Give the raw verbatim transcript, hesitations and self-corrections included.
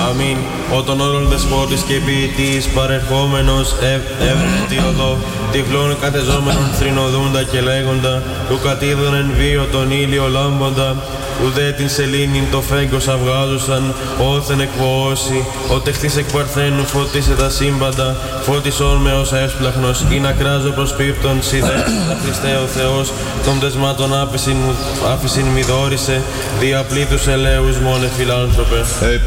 αμήν. Όταν όλων δεσπότης και ποιητής παρερχόμενος έβρενε τι οδό, τυφλών κατεζόμενων θρηνοδούντα και λέγοντα, του κατήδων εν βίο τον ήλιο λάμποντα, ουδέ την σελήνην το φέγγος αυγάζουσαν, όθεν εκποώσει, ο τεχτής εκ παρθένου φωτίσε τα σύμπαντα, φώτισόν με ως έσπλαχνος, ή να κράζω προς πίπτον, σιδέξοντα Χριστέ ο Θεός, των δεσμάτων άφησιν, άφησιν μη δόρισε, διαπλήτους ελέους μόνε φιλάνθρωπε.